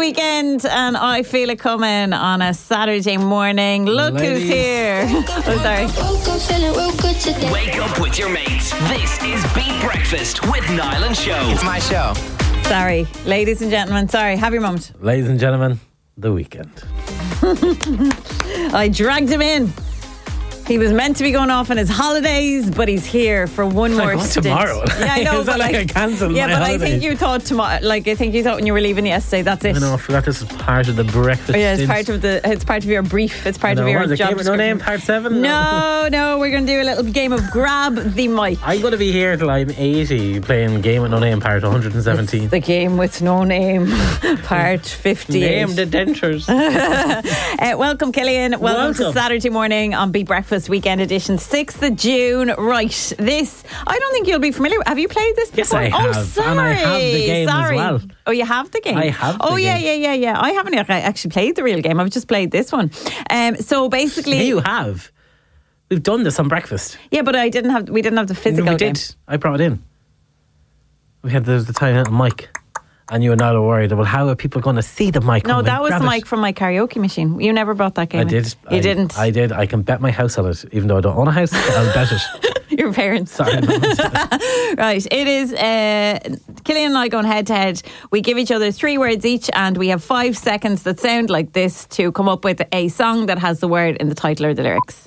weekend and I feel it coming on a Saturday morning. Look who's here. Oh, sorry. Wake up with your mates. This is Beat Breakfast with Niall and Show. It's my show. Sorry, ladies and gentlemen. Sorry, have your moment. Ladies and gentlemen, the weekend. I dragged him in. He was meant to be going off on his holidays, but he's here for one more stint. Tomorrow. Yeah, I know. Is that like I cancelled yeah, my but holidays? I think you thought tomorrow. Like I think you thought when you were leaving yesterday. That's it. I know. I forgot this is part of the breakfast. Yeah, it's stint. part of the. It's part of your brief. It's part of your What is it, job Game with No description. Name, part 7? No, we're going to do a little game of grab the mic. I'm going to be here till I'm 80 playing Game with No Name, part 117. It's the game with no name, part 58. Name the dentures. Welcome, Killian. Welcome to Saturday morning on Beat Breakfast Weekend Edition, 6th of June. Right, this I don't think you'll be familiar with. Have you played this before? Yes, I have. Oh, sorry. And I have the game sorry. as well. Oh, you have the game? I have the game. Yeah. I haven't actually played the real game. I've just played this one. So basically, You have. We've done this on breakfast. Yeah, but we didn't have the physical game. Did. I brought it in. We had the tiny little mic. And you and I were worried, well, how are people going to see the mic? No, that was the mic from my karaoke machine. You never brought that game. I did. You didn't. I did. I can bet my house on it, even though I don't own a house. I'll bet it. Your parents. Sorry. Right. It is Killian and I going head to head. We give each other 3 words each, and we have 5 seconds that sound like this to come up with a song that has the word in the title or the lyrics.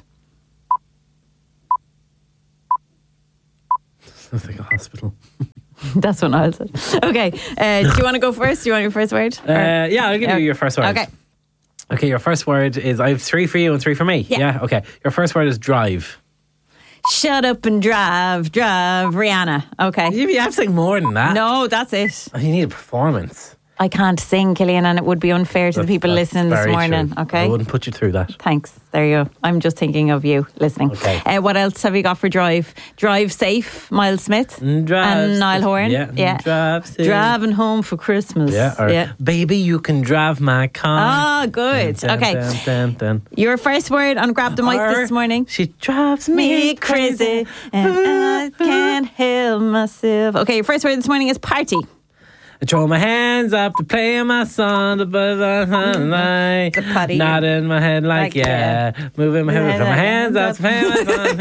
Sounds like a hospital. That's what I said. Okay. Do you want to go first? Do you want your first word? Yeah, I'll give you your first word. Okay, your first word is, I have 3 for you and 3 for me. Yeah. Okay. Your first word is drive. Shut up and drive, Rihanna. Okay. You have to sing more than that. No, that's it. You need a performance. I can't sing, Killian, and it would be unfair to the people listening this morning. True. Okay. I wouldn't put you through that. Thanks. There you go. I'm just thinking of you listening. Okay. What else have you got for drive? Drive safe, Miles Smith and Niall Horan. Yeah. Drive safe. Driving home for Christmas. Yeah. Baby, you can drive my car. Ah, good. Okay. Your first word on Grab the Mic this morning. She drives me crazy and I can't help myself. Okay, your first word this morning is party. I throw my hands up to play my song, the party. nodding my head like yeah. Moving my head, throw my hands up to play my song,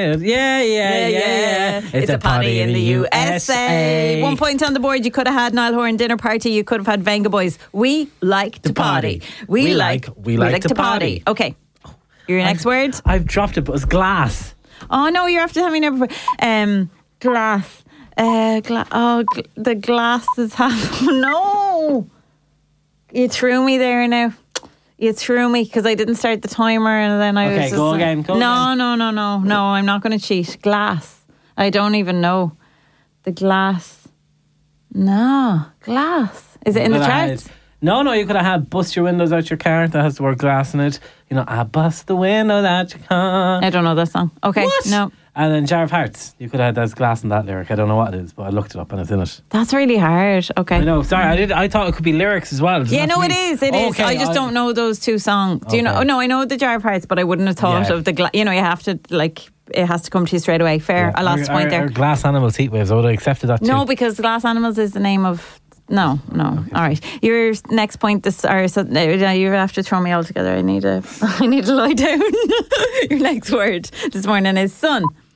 yeah. It's a party in the USA. 1 point on the board. You could have had Niall Horan dinner party. You could have had Venga Boys. We like to party. We like to party. Okay. Your next word? I've dropped it, but it's glass. Oh no, you're after having never. Glass. The glasses have. No, you threw me there now. You threw me because I didn't start the timer, and then I was. Okay, go again. No. I'm not going to cheat. Glass. I don't even know the glass. No, glass. Is it in the charts? No, you could have had bust your windows out your car. That has the word glass in it. You know, I bust the windows out your car. I don't know that song. Okay, what? No. And then Jar of Hearts. You could have had that glass in that lyric. I don't know what it is, but I looked it up and it's in it. That's really hard. Okay. I know. Sorry, I thought it could be lyrics as well. It is. It is. Okay, I just don't know those 2 songs. Do you know? Oh, no, I know the Jar of Hearts, but I wouldn't have thought of the glass. You know, you have to it has to come to you straight away. Fair. I lost a point there. Glass Animals Heat Waves. I would have accepted that too. No, because Glass Animals is the name of. No. Okay. All right. Your next point. You have to throw me all together. I need to lie down. Your next word this morning is sun.